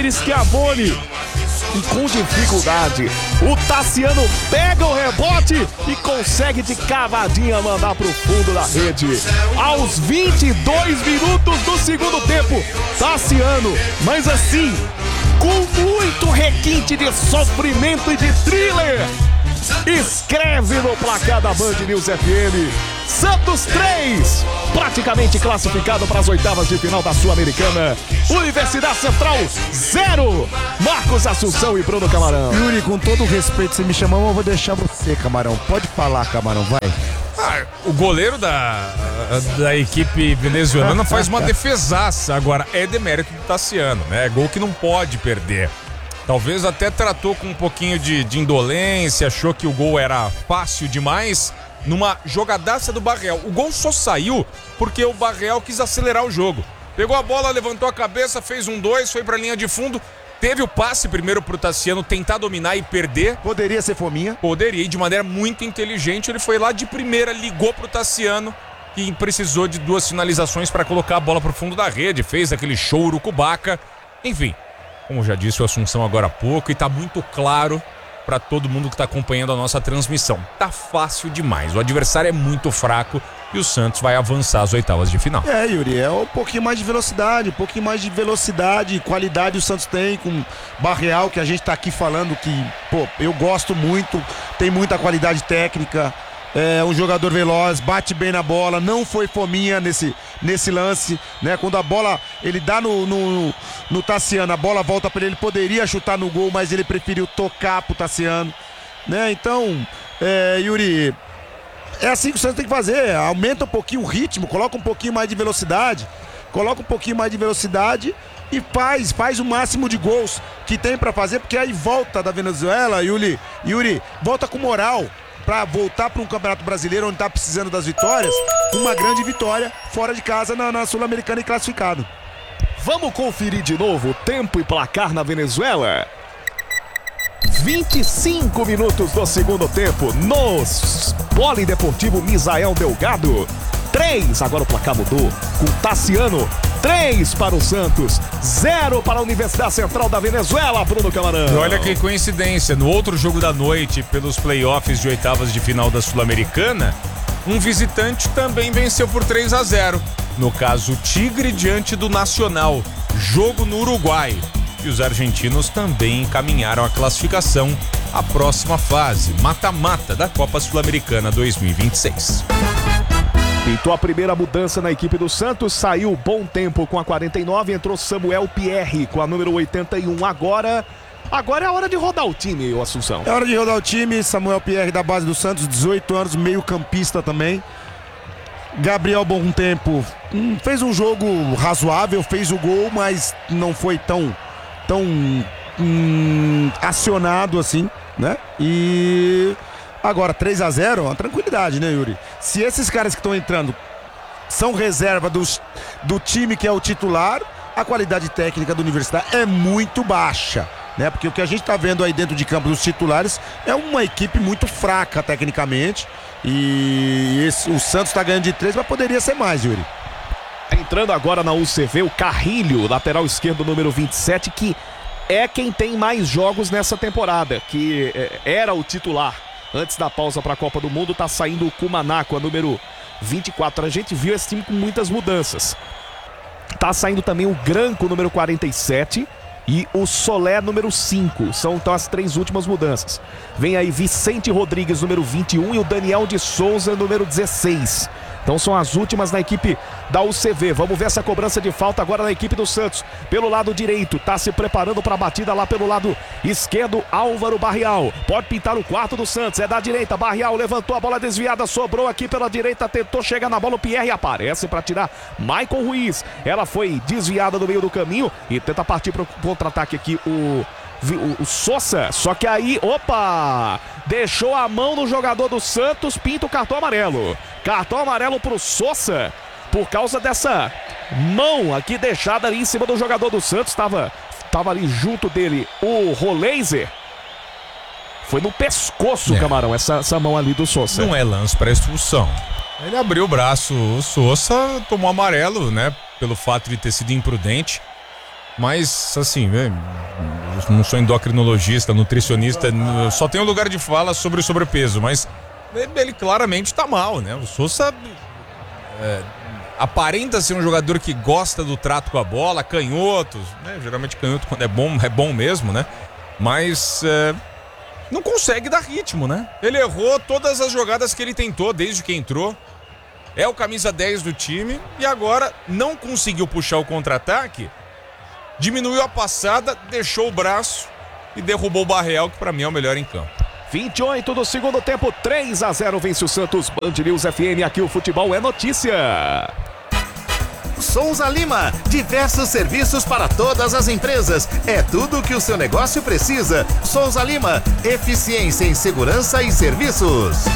Edir Schiavone. E com dificuldade, o Tassiano pega o rebote e consegue de cavadinha mandar pro fundo da rede. Aos 22 minutos do segundo tempo, Tassiano, mas assim, com muito requinte de sofrimento e de thriller, escreve no placar da Band News FM. Santos 3, praticamente classificado para as oitavas de final da Sul-Americana. Universidade Central 0. Marcos Assunção e Bruno Camarão. Yuri, com todo o respeito, você me chamou, mas eu vou deixar você, Camarão. Pode falar, Camarão, vai. O goleiro da equipe venezuelana faz uma defesaça. Agora, é demérito do Tassiano, né? É gol que não pode perder. Talvez até tratou com um pouquinho de indolência, achou que o gol era fácil demais. Numa jogadaça do Barreal. O gol só saiu porque o Barreal quis acelerar o jogo. Pegou a bola, levantou a cabeça, fez 1-2, foi pra linha de fundo. Teve o passe primeiro pro Tassiano tentar dominar e perder. Poderia ser fominha. Poderia, e de maneira muito inteligente. Ele foi lá de primeira, ligou pro Tassiano, que precisou de 2 finalizações para colocar a bola pro fundo da rede. Fez aquele show urucubaca. Enfim, como já disse o Assunção agora há pouco, e tá muito claro para todo mundo que está acompanhando a nossa transmissão. Tá fácil demais, o adversário é muito fraco e o Santos vai avançar às oitavas de final. Yuri, é um pouquinho mais de velocidade, e qualidade o Santos tem com Barreal, que a gente tá aqui falando que, eu gosto muito, tem muita qualidade técnica, é um jogador veloz, bate bem na bola, não foi fominha nesse lance, né? Quando a bola, ele dá no Tassiano, a bola volta para ele poderia chutar no gol, mas ele preferiu tocar pro Tassiano, né? Então, Yuri, é assim que o Santos tem que fazer, aumenta um pouquinho o ritmo, coloca um pouquinho mais de velocidade, e faz o máximo de gols que tem para fazer, porque aí volta da Venezuela, Yuri, volta com moral, para voltar para um Campeonato Brasileiro onde está precisando das vitórias, uma grande vitória fora de casa na Sul-Americana e classificado. Vamos conferir de novo o tempo e placar na Venezuela. 25 minutos do segundo tempo no Polideportivo Misael Delgado. 3, agora o placar mudou, com Tassiano. 3 para o Santos, 0 para a Universidade Central da Venezuela, Bruno Camarão. E olha que coincidência, no outro jogo da noite, pelos playoffs de oitavas de final da Sul-Americana, um visitante também venceu por 3-0. No caso, o Tigre diante do Nacional, jogo no Uruguai. E os argentinos também encaminharam a classificação à próxima fase, mata-mata da Copa Sul-Americana 2026. Pintou a primeira mudança na equipe do Santos, saiu Bom Tempo com a 49, entrou Samuel Pierre com a número 81. Agora é a hora de rodar o time, Assunção. É hora de rodar o time, Samuel Pierre da base do Santos, 18 anos, meio campista também. Gabriel Bom Tempo fez um jogo razoável, fez o gol, mas não foi tão acionado assim, né? E agora 3-0, uma tranquilidade, né, Yuri? Se esses caras que estão entrando são reserva do time que é o titular, a qualidade técnica da Universidade é muito baixa, né? Porque o que a gente tá vendo aí dentro de campo dos titulares é uma equipe muito fraca tecnicamente, e o Santos tá ganhando de 3, mas poderia ser mais, Yuri. Entrando agora na UCV, o Carrilho, lateral esquerdo número 27, que é quem tem mais jogos nessa temporada, que era o titular antes da pausa para a Copa do Mundo. Tá saindo o Cumanaco, a número 24. A gente viu esse time com muitas mudanças. Tá saindo também o Granco, número 47, e o Solé, número 5. São então as 3 últimas mudanças. Vem aí Vicente Rodrigues, número 21, e o Daniel de Souza, número 16. Então são as últimas na equipe da UCV. Vamos ver essa cobrança de falta agora na equipe do Santos. Pelo lado direito, tá se preparando para a batida lá pelo lado esquerdo, Álvaro Barreal. Pode pintar o quarto do Santos, é da direita. Barreal levantou a bola desviada, sobrou aqui pela direita, tentou chegar na bola, o Pierre aparece para tirar Maicon Ruiz. Ela foi desviada no meio do caminho e tenta partir para o contra-ataque aqui o Sousa, só que aí, deixou a mão no jogador do Santos, pinta o cartão amarelo. Cartão amarelo pro Sousa, por causa dessa mão aqui deixada ali em cima do jogador do Santos. Tava ali junto dele o Roleiser. Foi no pescoço, Camarão, essa mão ali do Sousa. Não é lance para expulsão. Ele abriu o braço, o Sousa tomou amarelo, né, pelo fato de ter sido imprudente. Mas, assim, eu não sou endocrinologista, nutricionista, só tenho lugar de fala sobre o sobrepeso, mas ele claramente tá mal, né? O Sousa aparenta ser um jogador que gosta do trato com a bola, canhotos, né? Geralmente canhoto quando é bom mesmo, né? Mas não consegue dar ritmo, né? Ele errou todas as jogadas que ele tentou desde que entrou. É o camisa 10 do time e agora não conseguiu puxar o contra-ataque. Diminuiu a passada, deixou o braço e derrubou o Barreal, que pra mim é o melhor em campo. 28 do segundo tempo, 3-0 vence o Santos. Band News FM, aqui o futebol é notícia. Souza Lima, diversos serviços para todas as empresas. É tudo o que o seu negócio precisa. Souza Lima, eficiência em segurança e serviços.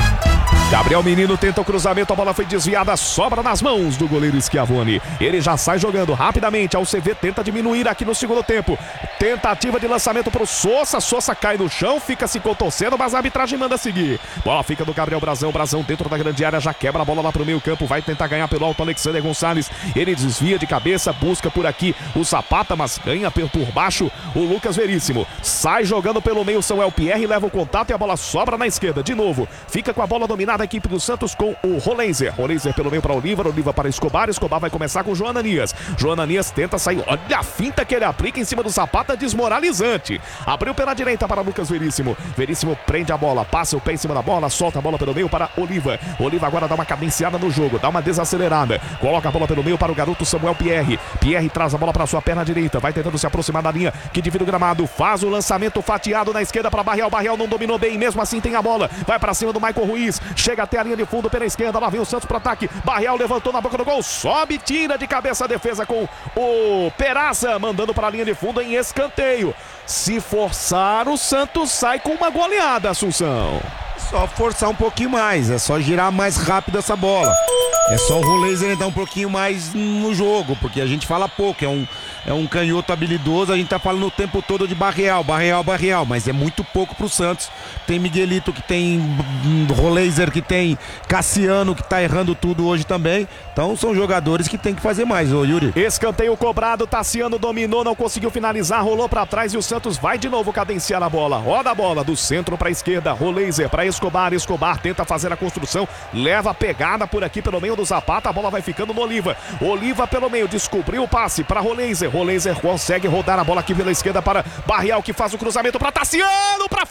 Gabriel Menino tenta o cruzamento, a bola foi desviada, sobra nas mãos do goleiro Schiavoni. Ele já sai jogando rapidamente, a UCV tenta diminuir aqui no segundo tempo. Tentativa de lançamento para o Sousa, Sousa cai no chão, fica se contorcendo, mas a arbitragem manda seguir. Bola fica do Gabriel Brazão, Brazão dentro da grande área, já quebra a bola lá para o meio campo, vai tentar ganhar pelo alto Alexander Gonçalves. Ele desvia de cabeça, busca por aqui o Zapata, mas ganha por baixo o Lucas Veríssimo. Sai jogando pelo meio Samuel Pierre, leva o contato e a bola sobra na esquerda. De novo, fica com a bola dominada a equipe do Santos com o Rolenzer. Rolenzer pelo meio para Oliva, Oliva para Escobar. Escobar vai começar com o João Ananias. João Ananias tenta sair. Olha a finta que ele aplica em cima do Zapata, desmoralizante. Abriu pela direita para Lucas Veríssimo. Veríssimo prende a bola, passa o pé em cima da bola, solta a bola pelo meio para Oliva. Oliva agora dá uma cadenciada no jogo, dá uma desacelerada. Coloca a bola pelo meio para o garoto Samuel Pierre. Pierre traz a bola para sua perna direita, vai tentando se aproximar da linha que divide o gramado. Faz o lançamento fatiado na esquerda para Barreal. Barreal não dominou bem, mesmo assim tem a bola. Vai para cima do Michael Ruiz. Chega até a linha de fundo pela esquerda, lá vem o Santos para ataque. Barreal levantou na boca do gol, sobe, tira de cabeça a defesa com o Peraza, mandando para a linha de fundo em escanteio. Se forçar, o Santos sai com uma goleada, Assunção. Só forçar um pouquinho mais, é só girar mais rápido essa bola. É só o Rolenzer entrar um pouquinho mais no jogo, porque a gente fala pouco, é um canhoto habilidoso, a gente tá falando o tempo todo de Barreal, mas é muito pouco pro Santos. Tem Miguelito, que tem Rolenzer, que tem Cassiano, que tá errando tudo hoje também. Então são jogadores que tem que fazer mais, ô Yuri. Escanteio cobrado, Tassiano dominou, não conseguiu finalizar, rolou pra trás e o Santos vai de novo cadenciar a bola. Roda a bola do centro pra esquerda, Rolenzer pra Escobar, Escobar tenta fazer a construção, leva a pegada por aqui pelo meio do Zapata, a bola vai ficando no Oliva. Oliva pelo meio, descobriu o passe para Rolenzer. Rolenzer consegue rodar a bola aqui pela esquerda para Barreal, que faz o cruzamento para Tassiano, para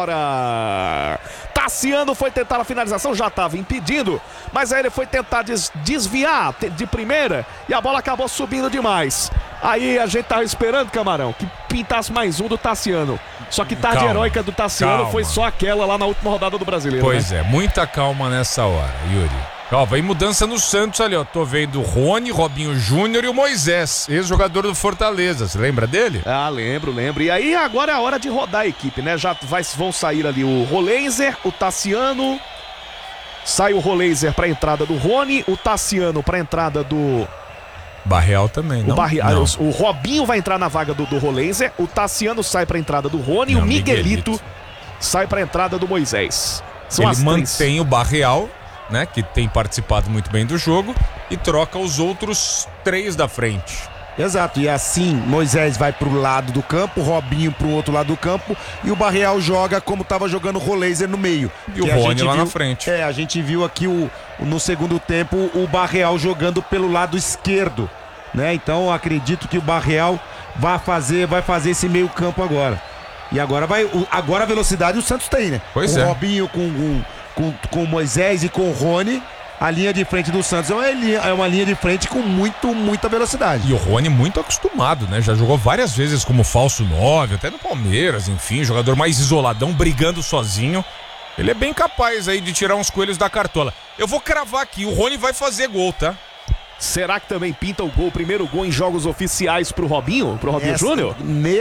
fora. Tassiano foi tentar a finalização, já estava impedindo, mas aí ele foi tentar desviar de primeira e a bola acabou subindo demais. Aí a gente tava esperando, Camarão, que pintasse mais um do Tassiano. Só que tarde heróica do Tassiano foi só aquela lá na última rodada do Brasileiro. Pois né? É, muita calma nessa hora, Yuri. Ó, vem mudança no Santos ali, ó. Tô vendo o Rony, Robinho Júnior e o Moisés, ex-jogador do Fortaleza. Você lembra dele? Ah, lembro. E aí agora é a hora de rodar a equipe, né? Já vão sair ali o Rolenzer, o Tassiano. Sai o Rolenzer pra entrada do Rony, o Tassiano pra entrada do... Barreal também, não? O Robinho vai entrar na vaga do Rolenzer, o Tassiano sai pra entrada do Rony, o Miguelito sai pra entrada do Moisés. Ele mantém o Barreal, né, que tem participado muito bem do jogo, e troca os outros três da frente. Exato, e assim Moisés vai pro lado do campo, Robinho pro outro lado do campo e o Barreal joga como tava jogando o Rolenzer no meio. E o Rony lá na frente. A gente viu aqui no segundo tempo o Barreal jogando pelo lado esquerdo, né? Então acredito que o Barreal vai fazer esse meio campo agora. E agora a velocidade o Santos tem, né? Pois o Robinho com o Moisés e com o Rony. A linha de frente do Santos é uma linha de frente com muita velocidade. E o Rony muito acostumado, né? Já jogou várias vezes como falso 9, até no Palmeiras, enfim, jogador mais isoladão, brigando sozinho. Ele é bem capaz aí de tirar uns coelhos da cartola. Eu vou cravar aqui, o Rony vai fazer gol, tá? Será que também pinta o primeiro gol em jogos oficiais pro Robinho Júnior?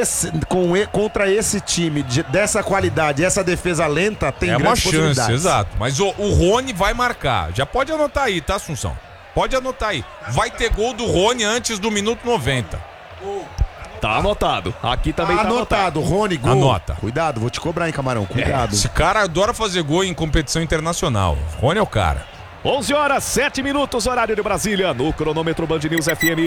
Contra esse time dessa qualidade, essa defesa lenta, tem grandes possibilidades. É uma chance, exato. Mas o Rony vai marcar. Já pode anotar aí, tá, Assunção? Pode anotar aí. Vai ter gol do Rony antes do minuto 90. Tá anotado. Aqui também tá anotado. Rony, gol. Anota. Cuidado, vou te cobrar, hein, Camarão. Cuidado. Esse cara adora fazer gol em competição internacional. Rony é o cara. 11 horas, 7 minutos, horário de Brasília, no cronômetro Band News FM.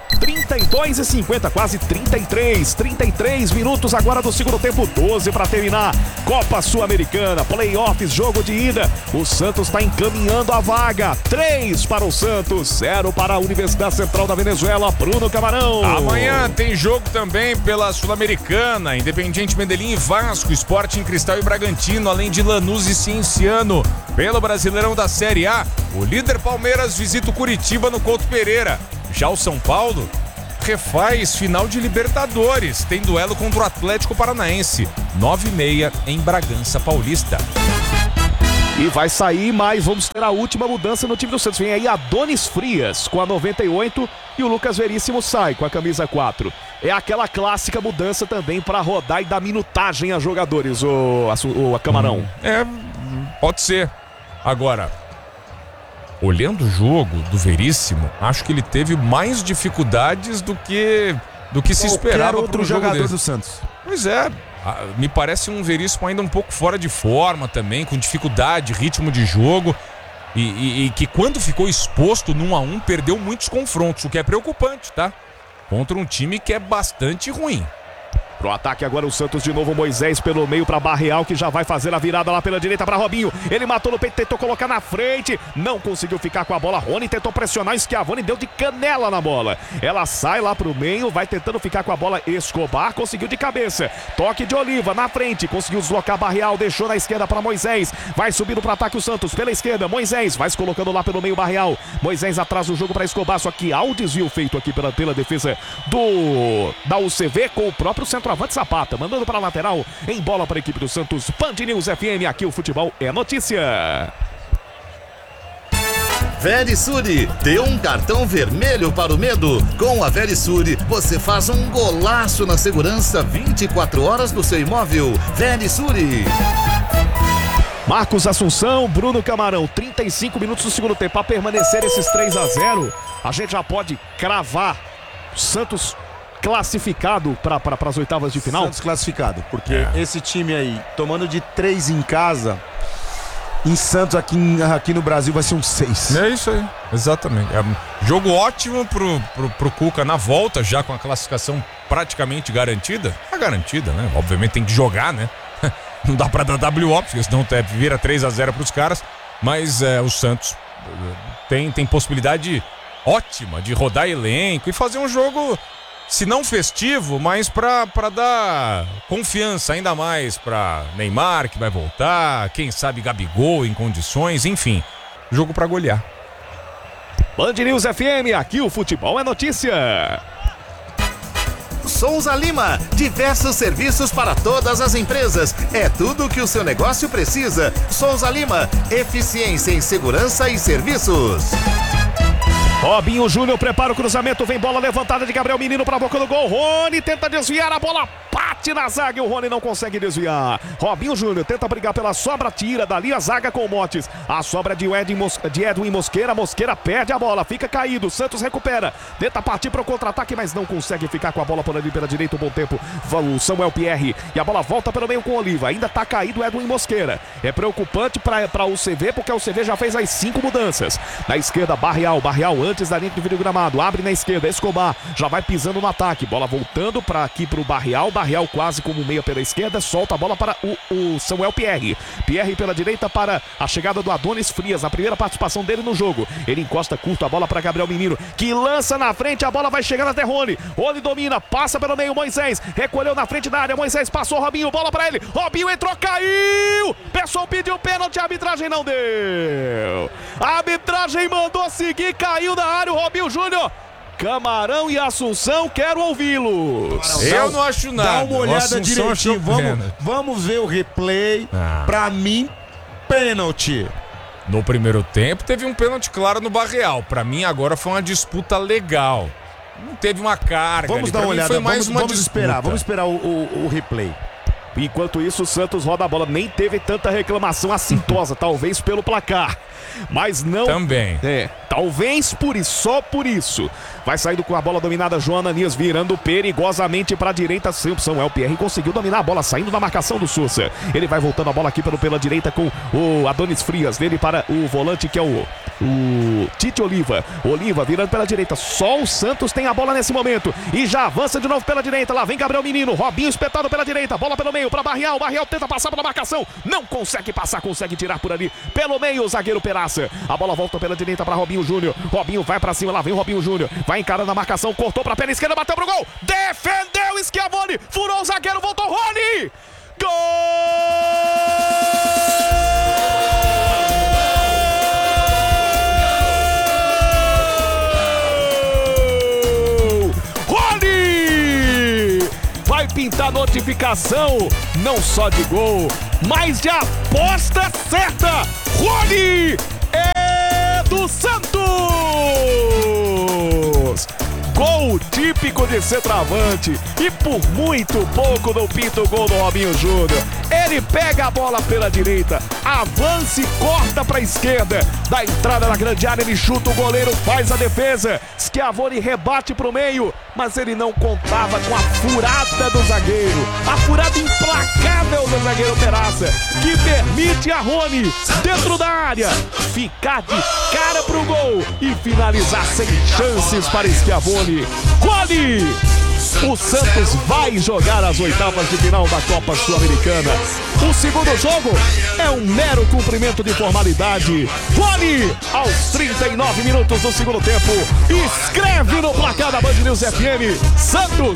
32:50, quase 33 minutos agora do segundo tempo, 12 para terminar. Copa Sul-Americana, playoffs, jogo de ida. O Santos está encaminhando a vaga. 3 para o Santos, 0 para a Universidade Central da Venezuela. Bruno Camarão. Amanhã tem jogo também pela Sul-Americana. Independiente Medellín e Vasco, Sporting Cristal e Bragantino, além de Lanús e Cienciano. Pelo Brasileirão da Série A, o líder Palmeiras visita o Curitiba no Couto Pereira. Já o São Paulo refaz final de Libertadores. Tem duelo contra o Atlético Paranaense, 9h30 em Bragança Paulista. E vai sair, mas vamos ter a última mudança no time do Santos. Vem aí Adonis Frias com a 98 e o Lucas Veríssimo sai com a camisa 4. É aquela clássica mudança também para rodar e dar minutagem a jogadores, o Camarão. Pode ser. Agora, olhando o jogo do Veríssimo, acho que ele teve mais dificuldades do que se esperava. Outro jogador do Santos. Pois é, me parece um Veríssimo ainda um pouco fora de forma também, com dificuldade, ritmo de jogo. E que quando ficou exposto no 1-1, perdeu muitos confrontos, o que é preocupante, tá? Contra um time que é bastante ruim. Pro ataque agora o Santos de novo, Moisés pelo meio para Barreal, que já vai fazer a virada lá pela direita para Robinho. Ele matou no peito, tentou colocar na frente, não conseguiu ficar com a bola. Rony tentou pressionar, Schiavone deu de canela na bola. Ela sai lá pro meio, vai tentando ficar com a bola. Escobar conseguiu de cabeça. Toque de Oliva na frente, conseguiu deslocar Barreal, deixou na esquerda para Moisés. Vai subindo pro ataque o Santos pela esquerda. Moisés vai se colocando lá pelo meio, Barreal. Moisés atrás do jogo para Escobar, só que há o desvio feito aqui pela defesa da UCV com o próprio centroavante Zapata, mandando para a lateral, em bola para a equipe do Santos. Band News FM, aqui o futebol é notícia. Verisure, dê um cartão vermelho para o medo. Com a Verisure, você faz um golaço na segurança 24 horas do seu imóvel. Verisure. Marcos Assunção, Bruno Camarão, 35 minutos do segundo tempo. Para permanecer esses 3-0, a gente já pode cravar o Santos classificado para as oitavas de final? Santos classificado, porque esse time aí, tomando de 3 em casa, em Santos aqui no Brasil vai ser um 6. É isso aí, exatamente. É um jogo ótimo pro Cuca na volta, já com a classificação praticamente garantida. Tá garantida, né? Obviamente tem que jogar, né? Não dá pra dar WO, porque senão vira 3-0 pros caras. Mas o Santos tem possibilidade ótima de rodar elenco e fazer um jogo, se não festivo, mas pra dar confiança ainda mais pra Neymar, que vai voltar, quem sabe Gabigol em condições, enfim, jogo pra golear. Band News FM, aqui o futebol é notícia. Souza Lima, diversos serviços para todas as empresas. É tudo o que o seu negócio precisa. Souza Lima, eficiência em segurança e serviços. Robinho Júnior prepara o cruzamento, vem bola levantada de Gabriel Menino para a boca do gol. Rony tenta desviar, a bola bate na zaga e o Rony não consegue desviar. Robinho Júnior tenta brigar pela sobra, tira dali a zaga com o Motes. A sobra de Edwin Mosqueira, Mosqueira perde a bola, fica caído. Santos recupera, tenta partir para o contra-ataque, mas não consegue ficar com a bola por ali pela direita, um bom tempo. O Samuel Pierre e a bola volta pelo meio com o Oliva. Ainda está caído o Edwin Mosqueira. É preocupante para o UCV, porque a UCV já fez as 5 mudanças. Na esquerda, Barreal antes da linha de vídeo gramado, abre na esquerda, Escobar já vai pisando no ataque, bola voltando para aqui para o Barreal quase como meia pela esquerda, solta a bola para o Samuel Pierre pela direita para a chegada do Adonis Frias, a primeira participação dele no jogo, ele encosta curto a bola para Gabriel Menino, que lança na frente, a bola vai chegando até Rony domina, passa pelo meio, Moisés recolheu na frente da área, Moisés passou, Robinho, bola para ele, Robinho entrou, caiu, pessoal pediu pênalti, a arbitragem não deu, a arbitragem mandou seguir, caiu da área o Robinho Júnior. Camarão e Assunção, quero ouvi-los. Eu não acho nada. Dá uma olhada direitinho, vamos ver o replay. Pra mim, pênalti. No primeiro tempo teve um pênalti claro no Barreal. Pra mim agora foi uma disputa legal. Não teve uma carga. Vamos dar uma olhada, foi mais uma disputa. Vamos esperar o replay. Enquanto isso, o Santos roda a bola. Nem teve tanta reclamação assintosa, talvez pelo placar. Mas não... Também. Talvez só por isso. Vai saindo com a bola dominada, João Ananias virando perigosamente para a direita. Samuel Pierre conseguiu dominar a bola, saindo da marcação do Sousa. Ele vai voltando a bola aqui pela direita com o Adonis Frias, dele para o volante que é o Tite Oliva. Oliva virando pela direita. Só o Santos tem a bola nesse momento e já avança de novo pela direita. Lá vem Gabriel Menino, Robinho espetado pela direita, bola pelo meio para Barrial. Barrial tenta passar pela marcação, não consegue passar, consegue tirar por ali pelo meio o zagueiro Peraça. A bola volta pela direita para Robinho Júnior. Robinho vai para cima, lá vem o Robinho Júnior, vai encarando a marcação, cortou para a perna esquerda, bateu pro gol, defendeu Schiavoni, furou o zagueiro, voltou Rony, gol! Rony vai pintar notificação, não só de gol, mas de aposta certa. Rony é do Santos! Gol típico de centroavante e por muito pouco não pinta o gol do Robinho Júnior. Ele pega a bola pela direita, avança e corta para a esquerda. Da entrada na grande área ele chuta, o goleiro faz a defesa. Schiavoni rebate para o meio, mas ele não contava com a furada do zagueiro. A furada implacável do zagueiro Peraça, que permite a Rony, dentro da área, ficar de cara pro gol e finalizar sem chances para Schiavoni. Rony! O Santos vai jogar as oitavas de final da Copa Sul-Americana. O segundo jogo é um mero cumprimento de formalidade. Rony, aos 39 minutos do segundo tempo, escreve no placar da Band News FM: Santos